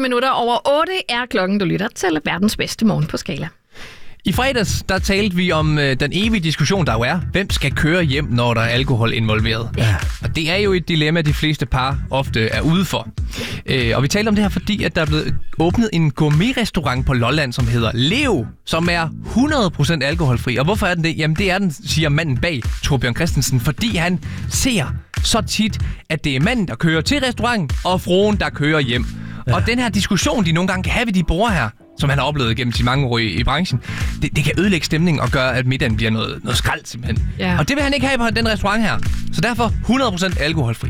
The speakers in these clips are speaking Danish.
minutter over 8 er klokken, du lytter til verdens bedste morgen på Skala. I fredags, der talte vi om den evige diskussion, der jo er, hvem skal køre hjem, når der er alkohol involveret. Ja. Og det er jo et dilemma, de fleste par ofte er ude for. Og vi talte om det her, fordi at der er blevet åbnet en gourmet-restaurant på Lolland, som hedder Leo, som er 100% alkoholfri. Og hvorfor er den det? Jamen det er den, siger manden bag, Torbjørn Christensen, fordi han ser så tit, at det er manden, der kører til restauranten, og fruen, der kører hjem. Ja. Og den her diskussion, de nogle gange kan have ved de borde her, som han har oplevet gennem sine mange år i branchen, det kan ødelægge stemningen og gøre, at middagen bliver noget skrald simpelthen. Ja. Og det vil han ikke have på den restaurant her. Så derfor 100% alkoholfri.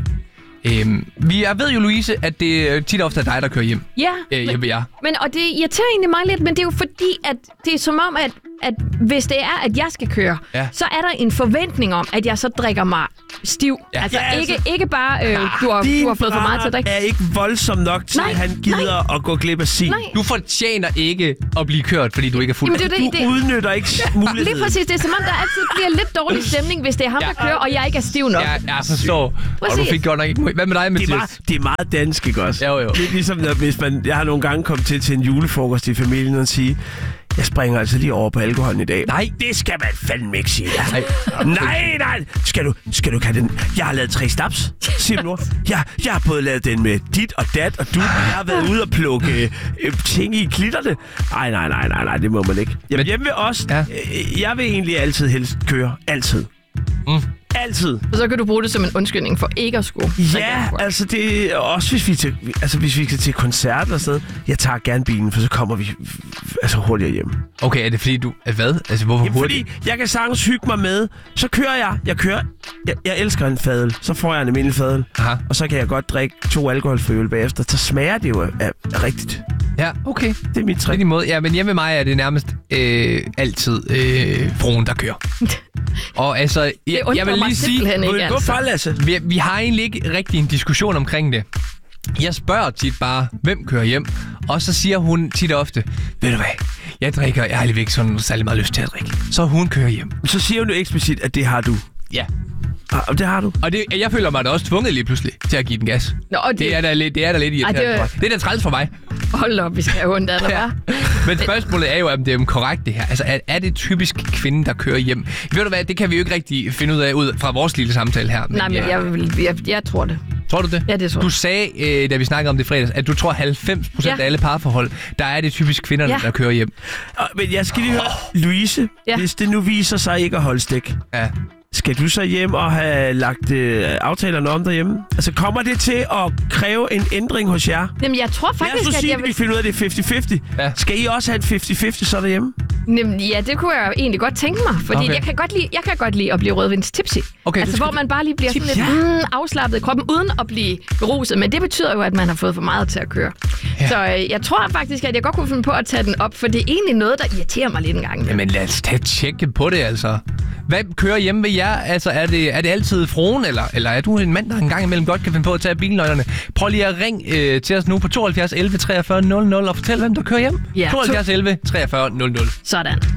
Jeg ved jo, Louise, at det tit ofte er dig, der kører hjem. Ja, og det irriterer egentlig mig lidt, men det er jo fordi, at det er som om, at hvis det er, at jeg skal køre, så er der en forventning om, at jeg så drikker mig stiv. Ja. Altså ikke bare, du har fået for meget til at drikke. Er ikke voldsom nok til, at han gider at gå glip af sin. Du fortjener ikke at blive kørt, fordi du ikke er fuld. Du udnytter ikke muligheden. Lige præcis, det er som om, der altid bliver lidt dårlig stemning, hvis det er ham, der kører, og jeg ikke er stiv nok. Ja, jeg forstår. Og du fik godt nok ikke. Hvad med dig, Mathias? Det er meget dansk, ikke også? Jo. Det er ligesom, hvis jeg har nogle gange kommet til en julefrokost i familien og sige, jeg springer altså lige over på alkoholen i dag. Nej, det skal man fandme ikke sige. Nej. Skal du have den? Jeg har lavet 3 snaps, siger du. Jeg har både lavet den med dit og dat, og du. Jeg har været ude og plukke ting i klitterne. Nej, det må man ikke. Jamen, hjemme ved os, jeg vil egentlig altid helst køre. Altid. Altid. Og så kan du bruge det som en undskyldning for ikke at skulle. Ja, altså det er også hvis vi skal til koncert og sådan. Jeg tager gerne bilen, for så kommer vi hurtigere hjem. Okay, er det fordi du hvad? Altså hvorfor hurtigt? Fordi jeg kan sagtens hygge mig med. Så kører jeg. Jeg elsker en fadøl. Så får jeg en almindelig fadøl. Og så kan jeg godt drikke 2 alkoholfri øl bagefter. Så smager det jo af rigtigt. Ja, okay. Det er mit trick. Det er din måde. Ja, men hjemme med mig er det nærmest altid fruen, der kører. Og altså, jeg vil lige sige, hvorfor, Lasse? Vi har egentlig ikke rigtig en diskussion omkring det. Jeg spørger tit bare, hvem kører hjem? Og så siger hun tit og ofte, ved du hvad, jeg har lige ikke sådan særlig meget lyst til at drikke. Så hun kører hjem. Så siger hun jo eksplicit, at det har du. Ja. Og det har du. Og jeg føler mig da også tvunget lige pludselig til at give den gas. Nå, det er da lidt irriterende. Det er da træls for mig. Hold op, vi skal have ondt af dig, hva'? Men spørgsmålet er jo, om det er korrekt det her. Altså, er det typisk kvinden, der kører hjem? Ved du hvad, det kan vi jo ikke rigtig finde ud af ud fra vores lille samtale her. Nej, men jeg tror det. Tror du det? Ja, det tror jeg. Du sagde, da vi snakkede om det fredags, at du tror 90% af alle parforhold, der er det typisk kvinderne, der kører hjem. Men jeg skal lige høre, Louise, hvis det nu viser sig ikke at holde stik. Ja. Skal du så hjem og have lagt aftalerne om derhjemme? Altså, kommer det til at kræve en ændring hos jer? Jamen, jeg tror faktisk, at vi finder ud af, det er 50-50. Ja. Skal I også have en 50-50 så derhjemme? Jamen, ja, det kunne jeg egentlig godt tænke mig. Fordi jeg kan godt lide at blive rødvindstipsy. Okay, altså, hvor man bare lige bliver sådan lidt afslappet i kroppen, uden at blive beruset. Men det betyder jo, at man har fået for meget til at køre. Ja. Så jeg tror faktisk, at jeg godt kunne finde på at tage den op, for det er egentlig noget, der irriterer mig lidt en gang. Jamen, lad os tage tjekke på det, altså. Hvem kører hjemme ved jer? Altså, er det altid fruen, eller er du en mand, der en gang imellem godt kan finde på at tage bilnøglerne? Prøv lige at ringe til os nu på 72 11 43 00 og fortæl, hvem der kører hjem. Ja, 72 11 43 00. Sådan.